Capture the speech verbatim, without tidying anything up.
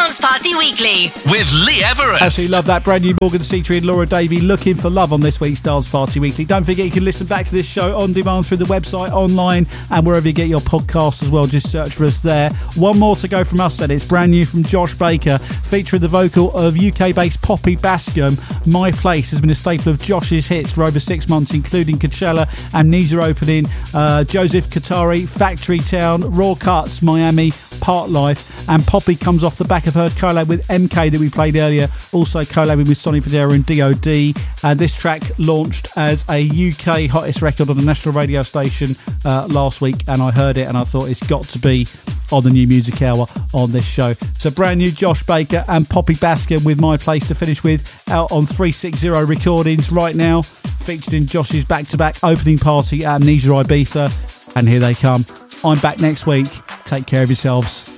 Dance Party Weekly with Lee Everest. Absolutely love that. Brand new Morgan Cetri and Laura Davey looking for love on this week's Dance Party Weekly. Don't forget you can listen back to this show on demand through the website, online, and wherever you get your podcasts as well. Just search for us there. One more to go from us then. It's brand new from Josh Baker, featuring the vocal of U K-based Poppy Bascom. My Place has been a staple of Josh's hits for over six months, including Coachella, Amnesia Opening, uh, Joseph Katari, Factory Town, Raw Cuts, Miami, Part Life, and Poppy comes off the back of her collab with M K that we played earlier, also collabing with Sonny Fodera and D O D, and this track launched as a U K hottest record on a national radio station uh, last week, and I heard it and I thought it's got to be on the New Music Hour on this show. So brand new Josh Baker and Poppy Bascom with My Place to finish with, out on three sixty Recordings right now, featured in Josh's back-to-back opening party at Amnesia Ibiza, and here they come. I'm back next week. Take care of yourselves.